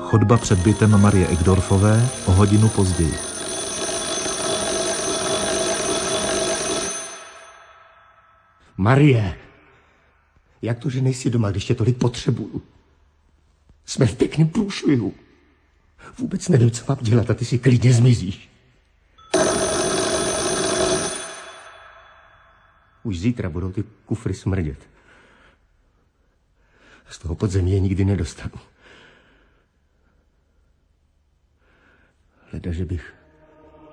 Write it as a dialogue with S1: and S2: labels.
S1: Chodba před bytem Marie Egdorfové o hodinu později.
S2: Marie, jak to, že nejsi doma, když tě tolik potřebuju? Jsme v pěkném průšvihu. Vůbec nevím, co mám dělat a ty si klidně zmizíš. Už zítra budou ty kufry smrdět. Z toho podzemí je nikdy nedostanu. Leda, že bych